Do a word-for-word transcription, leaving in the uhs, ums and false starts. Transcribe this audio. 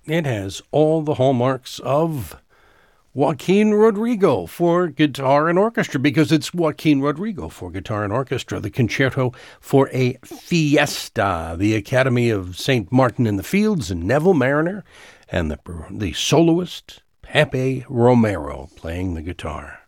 It has all the hallmarks of Joaquin Rodrigo for guitar and orchestra, because it's Joaquin Rodrigo for guitar and orchestra, the Concerto for a Fiesta, the Academy of Saint Martin in the Fields and Neville Mariner, and the, the soloist Pepe Romero playing the guitar.